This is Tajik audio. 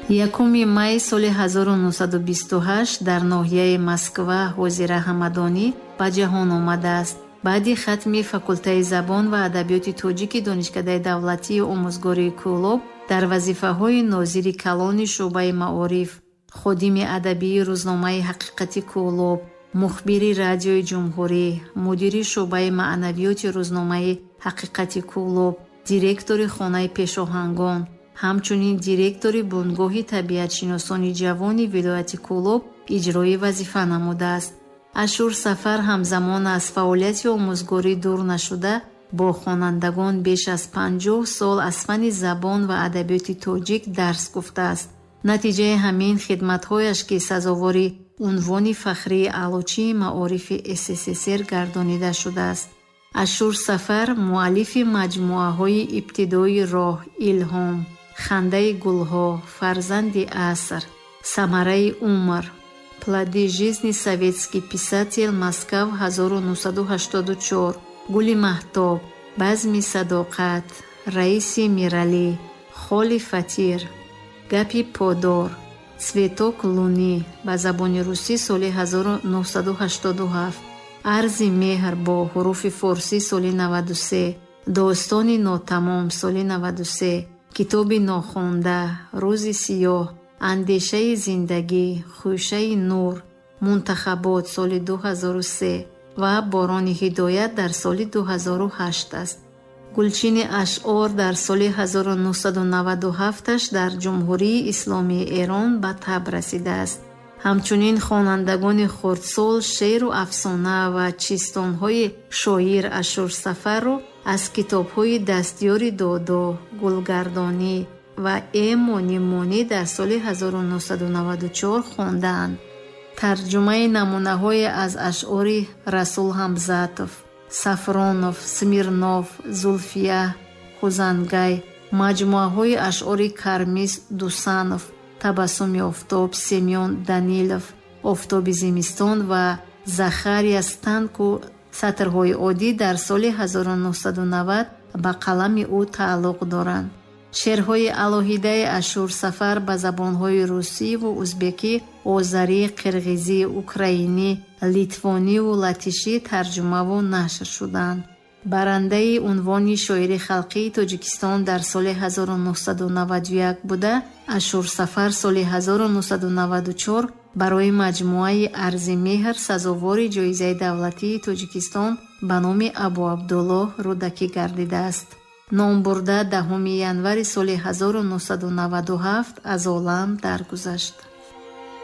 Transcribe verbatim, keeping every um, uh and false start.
якуми май соли ҳазору нуҳсаду бисту ҳашт дар ноҳияи Москва Ҳозира Ҳамадонӣ ба ҷаҳон омадааст. баъди хатми факултаи забон ва адабиёти тоҷики донишкадаи давлатии омӯзгории Кӯлоб дар вазифаҳои нозири калони шуъбаи маориф, ходими адабии рӯзномаи Ҳақиқати Кӯлоб, мухбири радиои ҷумҳурӣ, мудири шуъбаи маънавиёти рӯзномаи Ҳақиқати Кӯлоб, директори хонаи пешоҳангон, ҳамчунин директори бунгоҳи табиатшиносони ҷавони вилояти Кӯлоб иҷрои вазифа намудааст. Ашур Сафар ҳамзамон аз фаъолияти омӯзгорӣ дур нашуда бо хонандагон беш аз панҷоҳ сол аз фанни забон ва адабиёти тоҷик дарс гуфтааст. натиҷаи ҳамин хидматҳояш ки сазовори унвони фахрии аълочии маорифи СССР гардонида шудааст. Ашур Сафар муаллифи маҷмуаҳои ибтидои роҳ, илҳом, хандаи гулҳо, фарзанди аср, самараи умр, плоды жизни советский писатель, Москав ҳазору нуҳсаду ҳаштоду чор, гули маҳтоб, базми садоқат, раиси миралӣ, холи фатир, гапи подор, цветок лунӣ ба забони русӣ соли ҳазору нуҳсаду ҳаштоду ҳафт, арзи меҳр бо ҳуруфи форсӣ соли наваду се, достони нотамом соли наваду се, китоби нохонда, рӯзи сиёҳ, андешаи зиндагӣ, хӯшаи нур, мунтахабот соли ду ҳазору се ва борони ҳидоят дар соли ду ҳазору ҳашт аст. гулчини ашъор дар соли ҳазору нуҳсаду наваду ҳафташ дар ҷумҳурии исломии Эрон ба таб расидааст. ҳамчунин хонандагони хурдсол шеъру афсона ва чистонҳои шоир Ашур Сафарро аз китобҳои дастёри додо, гулгардонӣ ва эмо нимонӣ дар соли ҳазору нуҳсаду наваду чор хондаанд. тарҷумаи намунаҳое аз ашъори Расул Ҳамзатов, Сафронов, Смирнов, Зулфия, Хузангай, маҷмуаҳои ашъори Кармис Дусанов, Табассуми офтоб, Семён Данилов, Офтоби зимистон ва Захария Станку сатрҳои оддӣ дар соли ҳазору нуҳсаду навад ба қалами ӯ тааллуқ доранд. шеърҳои алоҳидаи Ашур Сафар ба забонҳои русиву узбекӣ, озарӣ, қирғизӣ, украинӣ, литвониву латишӣ тарҷумаву нашр шуданд. барандаи унвони шоири халқии Тоҷикистон дар соли ҳазору нуҳсаду наваду як буда, Ашур Сафар соли ҳазору нуҳсаду наваду чор барои маҷмуаи арзи меҳр сазовори ҷоизаи давлатии Тоҷикистон ба номи Абу Абдуллоҳ рӯдакӣ гардидааст. номбурда даҳуми январи соли ҳазору нуҳсаду наваду ҳафт аз олам даргузашт.